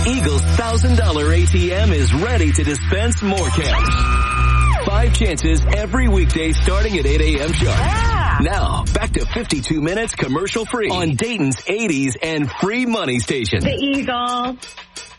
Eagle's $1,000 ATM is ready to dispense more cash. 5 chances every weekday starting at 8 a.m. sharp. Yeah. Now, back to 52 minutes commercial free on Dayton's 80s and free money station. The Eagles.